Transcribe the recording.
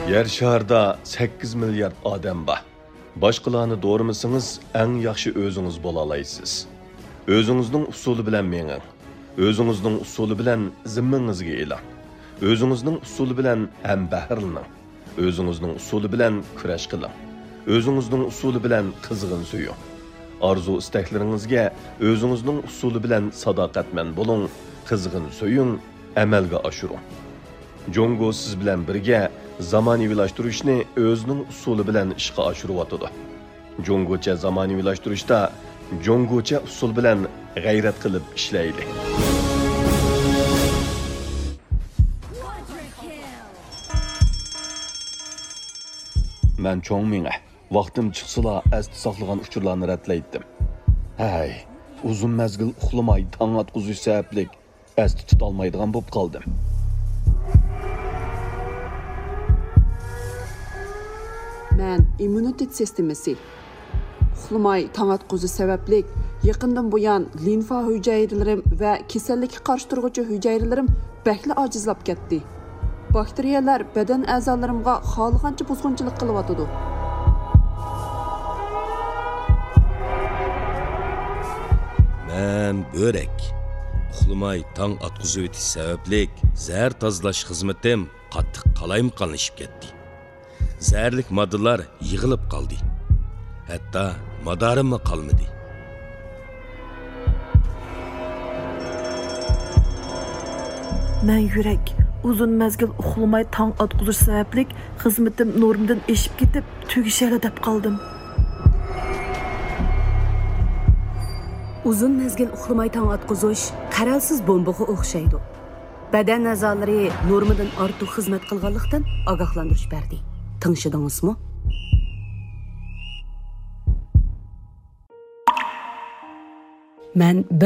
Yer şarda 8 milyard odam bor. Boshqalarni doğramasangiz, eng yaxshi o'zingiz bo'la olasiz. O'zingizning usuli bilan menging. O'zingizning usuli bilan zimmangizga e'lon. O'zingizning usuli bilan ham bahrlaning. O'zingizning usuli bilan kurash qiling. O'zingizning usuli bilan qizg'in suying. Arzu istaklaringizga o'zingizning usuli bilan sadoqatman bo'ling, qizg'in suying, amalga oshiring. Jongo siz bilan birga zamonaviylashtirishni o'zining usuli bilan ishga oshiryotdi. Jongocha zamonaviylashtirishda jongocha usul bilan g'ayrat qilib ishlaydi. Men cho'ng menga vaqtim chiqsala asti saqlagan uchurlarni ratlaydim. Hay, uzun mezgil uxlamay tong atquzish sababli asti tutolmaydigan bo'lib qoldim. Men immunitet sistemasi uxlamay tong atquzish sababli yaqindan buyon limfa hujayralarim va kasallikka qarshi turuvchi hujayralarim bakli ojizlab ketdi. Bakteriyalar badan a'zolarimga xohlagancha buzg'unchilik qilyotdi. Men börek. Uxlamay tong atquzish o'tish sababli zahar tozalash xizmatim qattiq qalayimqonlashib ketdi. Zəhərlik moddalar yığılıb qaldı. Hətta madarimmi qalmadı. Mən yürək uzun məzgil uxlamay tong atquzish sababli xizmatim normdan eşib ketib tugishali deb qaldım. Uzun mezgil uxlamay tong atquzish qaralsiz bombaga o'xshaydi. Badan a'zolari normadan ortiq xizmat qilganlikdan ogohlantirish berdi. Tanışdınızmı? Men